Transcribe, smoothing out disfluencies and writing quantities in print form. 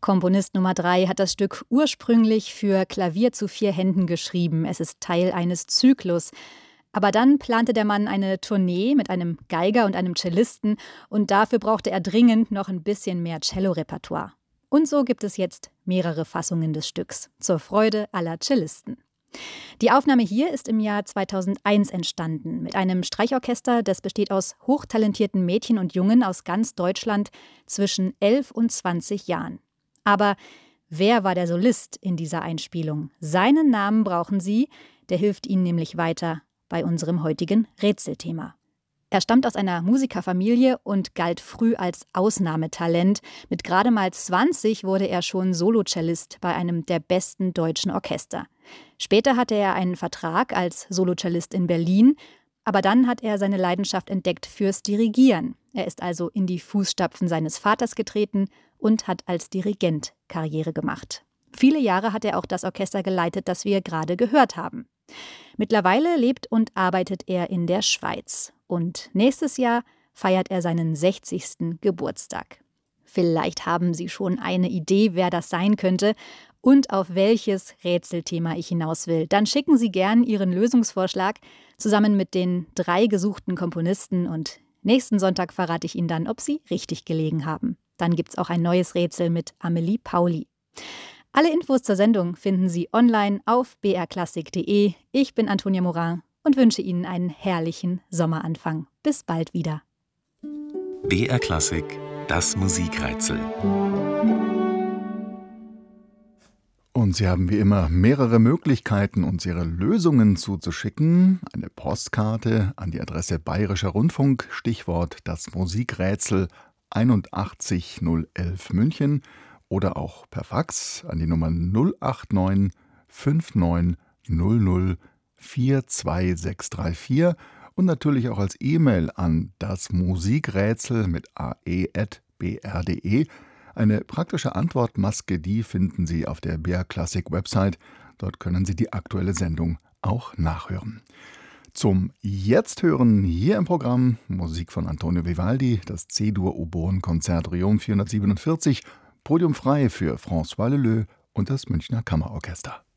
Komponist Nummer 3 hat das Stück ursprünglich für Klavier zu 4 Händen geschrieben. Es ist Teil eines Zyklus. Aber dann plante der Mann eine Tournee mit einem Geiger und einem Cellisten und dafür brauchte er dringend noch ein bisschen mehr Cello-Repertoire. Und so gibt es jetzt mehrere Fassungen des Stücks, zur Freude aller Cellisten. Die Aufnahme hier ist im Jahr 2001 entstanden, mit einem Streichorchester, das besteht aus hochtalentierten Mädchen und Jungen aus ganz Deutschland zwischen 11 und 20 Jahren. Aber wer war der Solist in dieser Einspielung? Seinen Namen brauchen Sie, der hilft Ihnen nämlich weiter bei unserem heutigen Rätselthema. Er stammt aus einer Musikerfamilie und galt früh als Ausnahmetalent. Mit gerade mal 20 wurde er schon Solocellist bei einem der besten deutschen Orchester. Später hatte er einen Vertrag als Solocellist in Berlin, aber dann hat er seine Leidenschaft entdeckt fürs Dirigieren. Er ist also in die Fußstapfen seines Vaters getreten und hat als Dirigent Karriere gemacht. Viele Jahre hat er auch das Orchester geleitet, das wir gerade gehört haben. Mittlerweile lebt und arbeitet er in der Schweiz. Und nächstes Jahr feiert er seinen 60. Geburtstag. Vielleicht haben Sie schon eine Idee, wer das sein könnte und auf welches Rätselthema ich hinaus will. Dann schicken Sie gern Ihren Lösungsvorschlag zusammen mit den 3 gesuchten Komponisten und nächsten Sonntag verrate ich Ihnen dann, ob Sie richtig gelegen haben. Dann gibt's auch ein neues Rätsel mit Amelie Pauli. Alle Infos zur Sendung finden Sie online auf brklassik.de. Ich bin Antonia Morin und wünsche Ihnen einen herrlichen Sommeranfang. Bis bald wieder. BR Klassik, das Musikrätsel. Und Sie haben wie immer mehrere Möglichkeiten, uns Ihre Lösungen zuzuschicken. Eine Postkarte an die Adresse Bayerischer Rundfunk, Stichwort das Musikrätsel 81011 München. Oder auch per Fax an die Nummer 089 5900 42634 und natürlich auch als E-Mail an das Musikrätsel mit ae@br.de. Eine praktische Antwortmaske, die finden Sie auf der BR Classic Website. Dort können Sie die aktuelle Sendung auch nachhören. Zum Jetzt-Hören hier im Programm Musik von Antonio Vivaldi, das C-Dur-Oboen-Konzert Riom 447, Podium frei für François Leleux und das Münchner Kammerorchester.